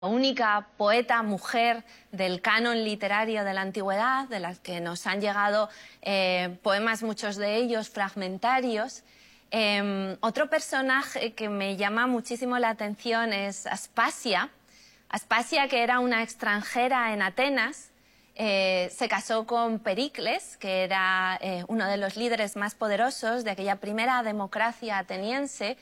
única poeta mujer del canon literario de la antigüedad, de las que nos han llegado poemas, muchos de ellos fragmentarios. Otro personaje que me llama muchísimo la atención es Aspasia. Aspasia, que era una extranjera en Atenas, se casó con Pericles, que era uno de los líderes más poderosos de aquella primera democracia ateniense.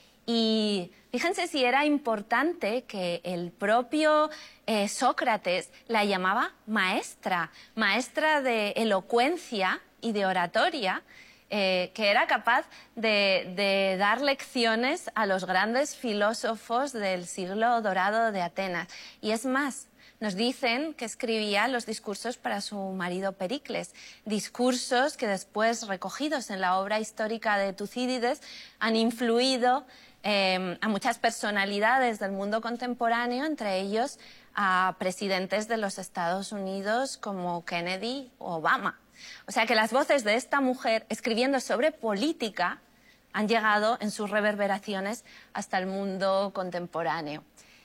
Y fíjense si era importante que el propio Sócrates la llamaba maestra, maestra de elocuencia y de oratoria, que era capaz de dar lecciones a los grandes filósofos del siglo dorado de Atenas. Y es más, nos dicen que escribía los discursos para su marido Pericles, discursos que después, recogidos en la obra histórica de Tucídides, han influido a muchas personalidades del mundo contemporáneo, entre ellos a presidentes de los Estados Unidos como Kennedy o Obama. O sea que las voces de esta mujer escribiendo sobre política han llegado en sus reverberaciones hasta el mundo contemporáneo.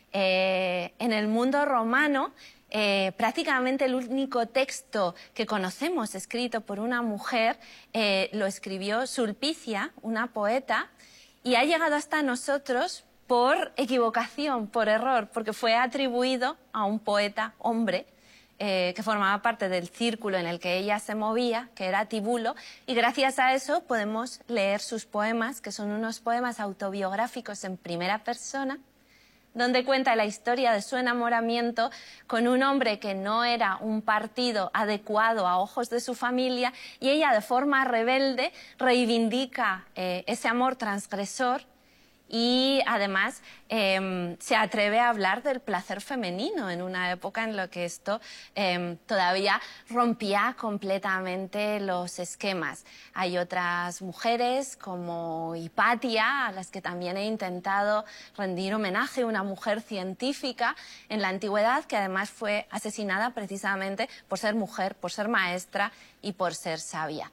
En el mundo romano, prácticamente el único texto que conocemos escrito por una mujer lo escribió Sulpicia, una poeta, y ha llegado hasta nosotros por equivocación, por error, porque fue atribuido a un poeta hombre que formaba parte del círculo en el que ella se movía, que era Tibulo, y gracias a eso podemos leer sus poemas, que son unos poemas autobiográficos en primera persona, donde cuenta la historia de su enamoramiento con un hombre que no era un partido adecuado a ojos de su familia, y ella, de forma rebelde, reivindica ese amor transgresor y además se atreve a hablar del placer femenino en una época en la que esto todavía rompía completamente los esquemas. Hay otras mujeres como Hipatia, a las que también he intentado rendir homenaje, una mujer científica en la antigüedad que además fue asesinada precisamente por ser mujer, por ser maestra y por ser sabia.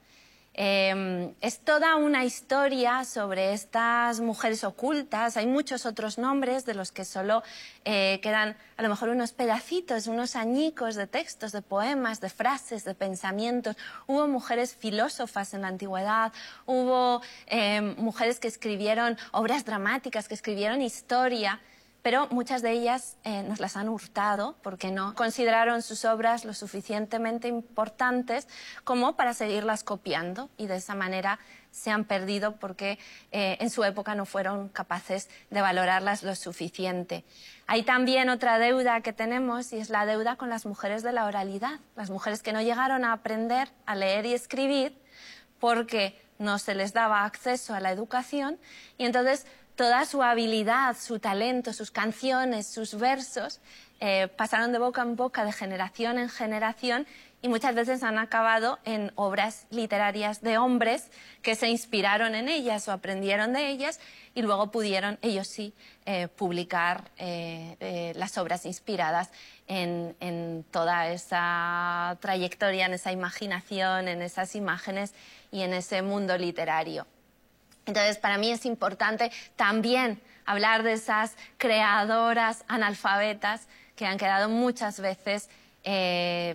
Es toda una historia sobre estas mujeres ocultas. Hay muchos otros nombres de los que solo quedan a lo mejor unos pedacitos, unos añicos de textos, de poemas, de frases, de pensamientos. Hubo mujeres filósofas en la antigüedad, hubo mujeres que escribieron obras dramáticas, que escribieron historia, pero muchas de ellas nos las han hurtado porque no consideraron sus obras lo suficientemente importantes como para seguirlas copiando, y de esa manera se han perdido porque en su época no fueron capaces de valorarlas lo suficiente. Hay también otra deuda que tenemos, y es la deuda con las mujeres de la oralidad, las mujeres que no llegaron a aprender a leer y escribir porque no se les daba acceso a la educación, y entonces toda su habilidad, su talento, sus canciones, sus versos pasaron de boca en boca, de generación en generación, y muchas veces han acabado en obras literarias de hombres que se inspiraron en ellas o aprendieron de ellas, y luego pudieron, ellos sí, publicar las obras inspiradas en toda esa trayectoria, en esa imaginación, en esas imágenes y en ese mundo literario. Entonces, para mí es importante también hablar de esas creadoras analfabetas que han quedado muchas veces en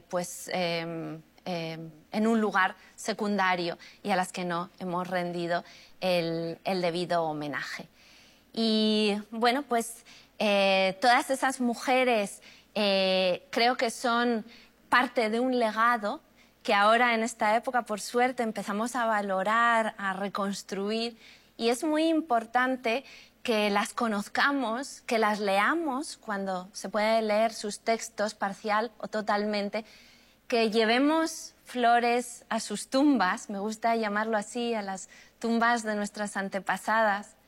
un lugar secundario y a las que no hemos rendido el debido homenaje. Y bueno, pues todas esas mujeres creo que son parte de un legado que ahora en esta época, por suerte, empezamos a valorar, a reconstruir, y es muy importante que las conozcamos, que las leamos cuando se puede leer sus textos parcial o totalmente, que llevemos flores a sus tumbas, me gusta llamarlo así, a las tumbas de nuestras antepasadas,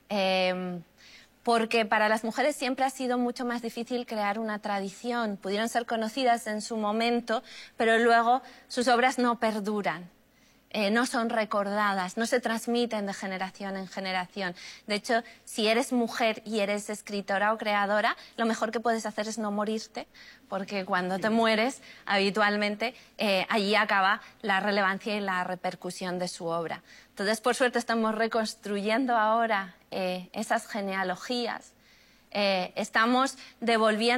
porque para las mujeres siempre ha sido mucho más difícil crear una tradición. Pudieron ser conocidas en su momento, pero luego sus obras no perduran, no son recordadas, no se transmiten de generación en generación. De hecho, si eres mujer y eres escritora o creadora, lo mejor que puedes hacer es no morirte, porque cuando te mueres, habitualmente allí acaba la relevancia y la repercusión de su obra. Entonces, por suerte, estamos reconstruyendo ahora esas genealogías estamos devolviendo